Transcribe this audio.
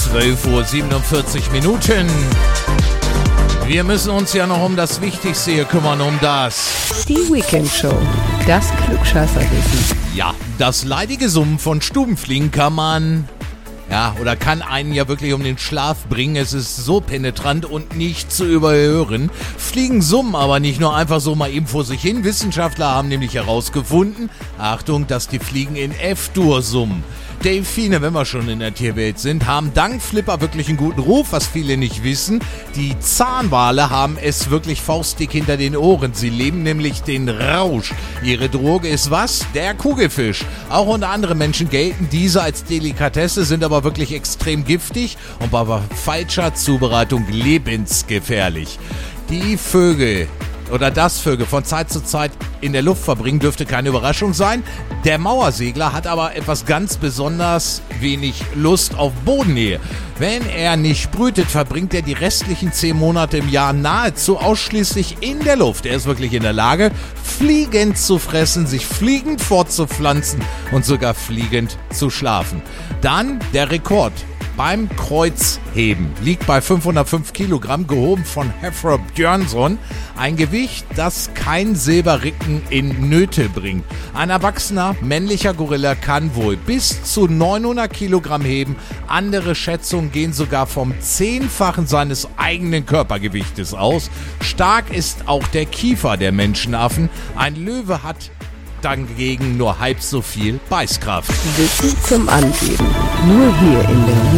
12:47 Uhr. Wir müssen uns ja noch um das Wichtigste hier kümmern, um das. Die Weekend Show. Das Klugscheißerwissen. Ja, das leidige Summen von Stubenfliegen kann einen ja wirklich um den Schlaf bringen. Es ist so penetrant und nicht zu überhören. Fliegen summen aber nicht nur einfach so mal eben vor sich hin. Wissenschaftler haben nämlich herausgefunden, Achtung, dass die Fliegen in F-Dur summen. Delfine, wenn wir schon in der Tierwelt sind, haben dank Flipper wirklich einen guten Ruf, was viele nicht wissen. Die Zahnwale haben es wirklich faustdick hinter den Ohren. Sie leben nämlich den Rausch. Ihre Droge ist was? Der Kugelfisch. Auch unter anderem Menschen gelten diese als Delikatesse, sind aber wirklich extrem giftig und bei falscher Zubereitung lebensgefährlich. Die Vögel oder das Vögel von Zeit zu Zeit in der Luft verbringen, dürfte keine Überraschung sein. Der Mauersegler hat aber etwas ganz besonders wenig Lust auf Bodennähe. Wenn er nicht brütet, verbringt er die restlichen 10 Monate im Jahr nahezu ausschließlich in der Luft. Er ist wirklich in der Lage, fliegend zu fressen, sich fliegend fortzupflanzen und sogar fliegend zu schlafen. Dann der Rekord beim Kreuzheben liegt bei 505 Kilogramm, gehoben von Hefra Björnsson. Ein Gewicht, das kein Silberrücken in Nöte bringt. Ein erwachsener männlicher Gorilla kann wohl bis zu 900 Kilogramm heben. Andere Schätzungen gehen sogar vom 10-fachen seines eigenen Körpergewichtes aus. Stark ist auch der Kiefer der Menschenaffen. Ein Löwe hat dagegen nur halb so viel Beißkraft. Wissen zum Angeben. Nur hier in der